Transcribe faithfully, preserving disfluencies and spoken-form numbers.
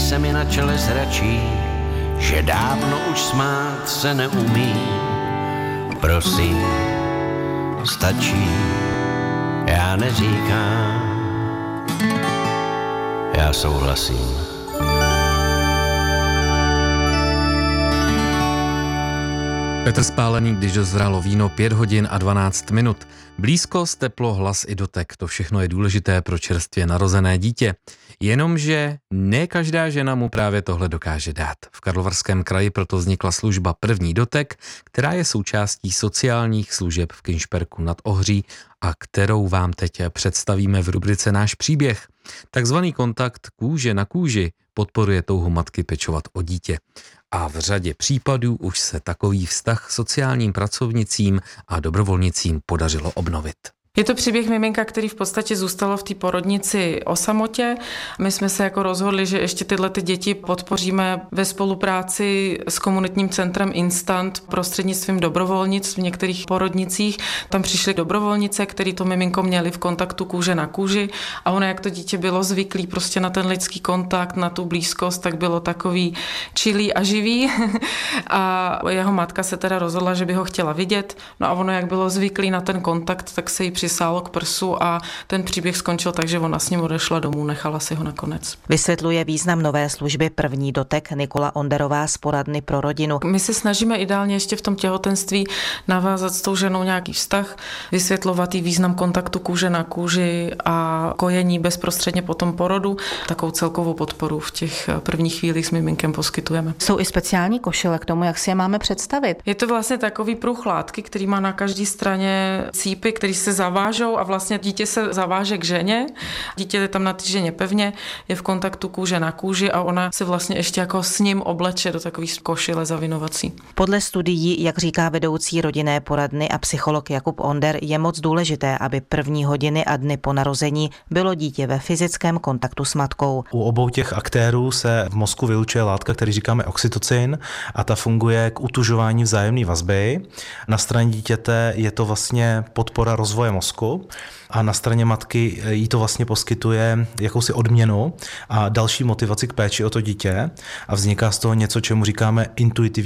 se mi na čele zračí, že dávno už smát se neumí. Prosím, stačí, já neříkám, já souhlasím. Petr Spálený, když dozrálo víno, pět hodin a dvanáct minut. Blízkost, teplo, hlas i dotek, to všechno je důležité pro čerstvě narozené dítě. Jenomže ne každá žena mu právě tohle dokáže dát. V Karlovarském kraji proto vznikla služba První dotek, která je součástí sociálních služeb v Kynšperku nad Ohří a kterou vám teď představíme v rubrice Náš příběh. Takzvaný kontakt kůže na kůži podporuje touhu matky pečovat o dítě. A v řadě případů už se takový vztah sociálním pracovnicím a dobrovolnicím podařilo obnovit. Je to příběh miminka, který v podstatě zůstalo v té porodnici o samotě. My jsme se jako rozhodli, že ještě tyhle ty děti podpoříme ve spolupráci s komunitním centrem Instant prostřednictvím dobrovolnic v některých porodnicích. Tam přišly dobrovolnice, který to miminko měli v kontaktu kůže na kůži a ono, jak to dítě bylo zvyklý prostě na ten lidský kontakt, na tu blízkost, tak bylo takový čilý a živý. A jeho matka se teda rozhodla, že by ho chtěla vidět. No a ono, jak bylo zvyklý na ten kontakt, tak se jí přisálo k prsu a ten příběh skončil tak, že ona s ním odešla domů, nechala si ho nakonec. Vysvětluje význam nové služby První dotek Nikola Onderová z poradny pro rodinu. My se snažíme ideálně ještě v tom těhotenství navázat s tou ženou nějaký vztah, vysvětlovat jí význam kontaktu kůže na kůži a kojení bezprostředně po tom porodu. Takovou celkovou podporu v těch prvních chvílích s miminkem poskytujeme. Jsou i speciální košile k tomu, jak si je máme představit. Je to vlastně takový pruh látky, který má na každé straně cípy, který se zavážou a vlastně dítě se zaváže k ženě. Dítě je tam na té ženě pevně, je v kontaktu kůže na kůži a ona se vlastně ještě jako s ním obleče do takových košile zavinovací. Podle studií, jak říká vedoucí rodinné poradny a psycholog Jakub Onder, je moc důležité, aby první hodiny a dny po narození bylo dítě ve fyzickém kontaktu s matkou. U obou těch aktérů se v mozku vylučuje látka, který říkáme oxytocin, a ta funguje k utužování vzájemné vazby. Na straně dítěte je to vlastně podpora rozvoje mozku a na straně matky jí to vlastně poskytuje jakousi odměnu a další motivaci k péči o to dítě a vzniká z toho něco, čemu říkáme intuitivní